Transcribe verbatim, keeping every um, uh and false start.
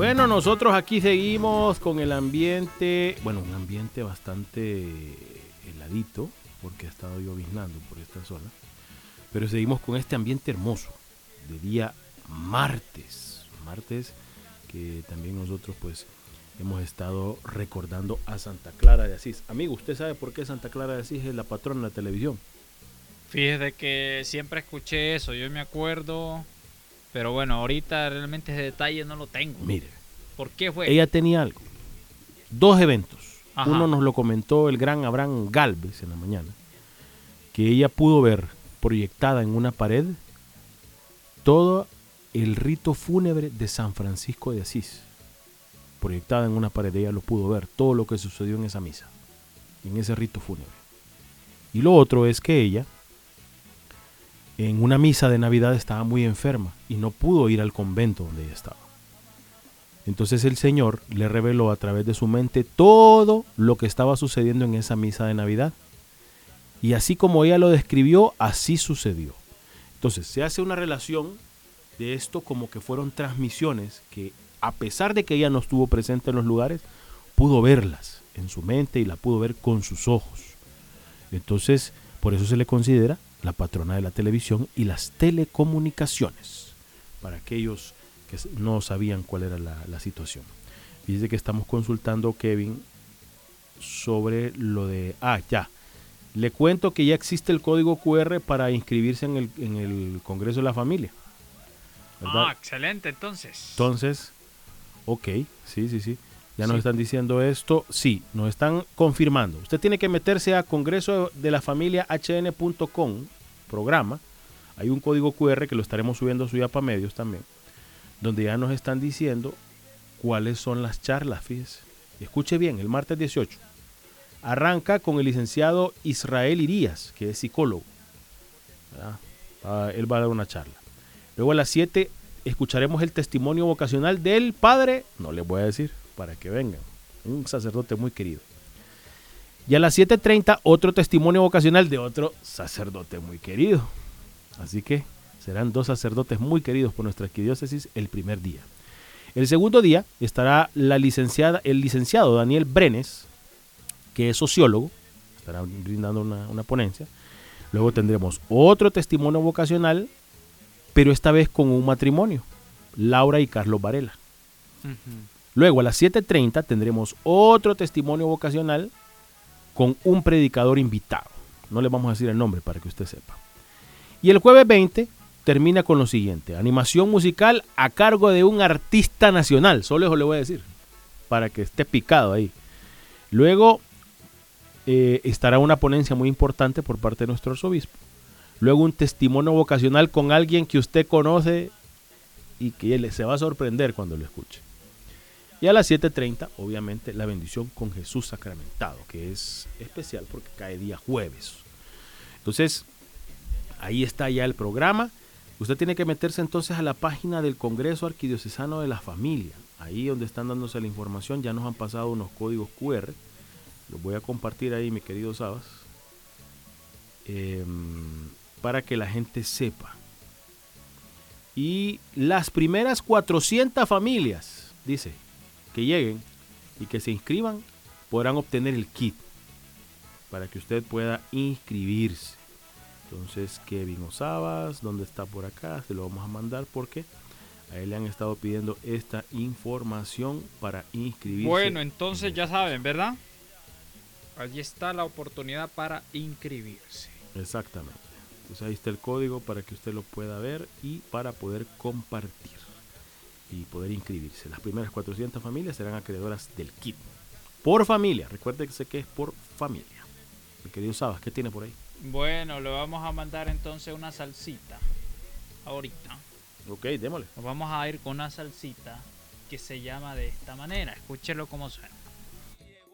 Bueno, nosotros aquí seguimos con el ambiente, bueno, un ambiente bastante heladito, porque ha estado lloviznando por esta zona, pero seguimos con este ambiente hermoso de día martes, martes que también nosotros pues hemos estado recordando a Santa Clara de Asís. Amigo, ¿usted sabe por qué Santa Clara de Asís es la patrona de la televisión? Fíjese que siempre escuché eso, yo me acuerdo, pero bueno, ahorita realmente ese detalle no lo tengo. Mire, ¿Por qué fue? ella tenía algo, dos eventos. Ajá. Uno nos lo comentó el gran Abraham Galvez en la mañana, que ella pudo ver proyectada en una pared todo el rito fúnebre de San Francisco de Asís. Proyectada en una pared, ella lo pudo ver, todo lo que sucedió en esa misa, en ese rito fúnebre. Y lo otro es que ella, en una misa de Navidad, estaba muy enferma y no pudo ir al convento donde ella estaba. Entonces el Señor le reveló a través de su mente todo lo que estaba sucediendo en esa misa de Navidad. Y así como ella lo describió, así sucedió. Entonces se hace una relación de esto como que fueron transmisiones que, a pesar de que ella no estuvo presente en los lugares, pudo verlas en su mente y la pudo ver con sus ojos. Entonces, por eso se le considera la patrona de la televisión y las telecomunicaciones, para aquellos que no sabían cuál era la, la situación. Dice que estamos consultando, Kevin, sobre lo de... Ah, ya. Le cuento que ya existe el código cu erre para inscribirse en el, en el Congreso de la Familia, ¿verdad? Ah, excelente, entonces. Entonces, ok, sí, sí, sí. Ya nos sí. están diciendo esto. Sí, nos están confirmando. Usted tiene que meterse a congreso de la familia hache ene punto com, programa. Hay un código cu erre que lo estaremos subiendo a su Yapa Medios también, donde ya nos están diciendo cuáles son las charlas, fíjese. Escuche bien, el martes dieciocho. Arranca con el licenciado Israel Irías, que es psicólogo. Ah, él va a dar una charla. Luego a las siete escucharemos el testimonio vocacional del padre, no les voy a decir, para que vengan, un sacerdote muy querido. Y a las siete treinta otro testimonio vocacional de otro sacerdote muy querido. Así que serán dos sacerdotes muy queridos por nuestra arquidiócesis el primer día. El segundo día estará la licenciada, el licenciado Daniel Brenes, que es sociólogo, estará brindando una, una ponencia. Luego tendremos otro testimonio vocacional, pero esta vez con un matrimonio, Laura y Carlos Varela. Uh-huh. Luego a las siete treinta tendremos otro testimonio vocacional con un predicador invitado. No le vamos a decir el nombre para que usted sepa. Y el jueves veinte termina con lo siguiente: animación musical a cargo de un artista nacional. Solo eso le voy a decir, para que esté picado ahí. Luego eh, estará una ponencia muy importante por parte de nuestro arzobispo. Luego un testimonio vocacional con alguien que usted conoce y que él se va a sorprender cuando lo escuche. Y a las siete treinta, obviamente, la bendición con Jesús sacramentado, que es especial porque cae día jueves. Entonces, ahí está ya el programa. Usted tiene que meterse entonces a la página del Congreso Arquidiocesano de la Familia. Ahí donde están dándose la información, ya nos han pasado unos códigos cu erre. Los voy a compartir ahí, mi querido Sabas, eh, para que la gente sepa. Y las primeras cuatrocientas familias, dice, que lleguen y que se inscriban, podrán obtener el kit para que usted pueda inscribirse. Entonces, Kevin Osabas, ¿dónde está por acá? Se lo vamos a mandar porque a él le han estado pidiendo esta información para inscribirse. Bueno, entonces ya saben, ¿verdad? Allí está la oportunidad para inscribirse. Exactamente. Entonces ahí está el código para que usted lo pueda ver y para poder compartir y poder inscribirse. Las primeras cuatrocientas familias serán acreedoras del kit. Por familia. Recuérdese que es por familia. Mi querido Sabas, ¿qué tiene por ahí? Bueno, le vamos a mandar entonces una salsita. Ahorita. Ok, démosle. Nos vamos a ir con una salsita que se llama de esta manera. Escúchelo como suena.